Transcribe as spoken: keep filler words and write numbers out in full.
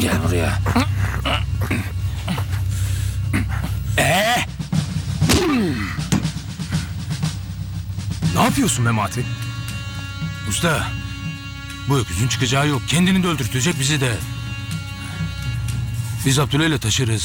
Gel buraya. Ee? Ne yapıyorsun Memati? Usta, bu öküzün çıkacağı yok. Kendini de öldürtecek, bizi de. Biz Abdüley'le taşırız.